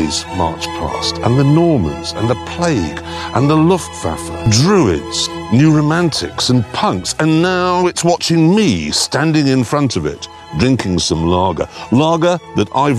armies march past, and the Normans, and the plague, and the Luftwaffe, druids, new romantics, and punks, and now it's watching me standing in front of it, drinking some lager. Lager that I've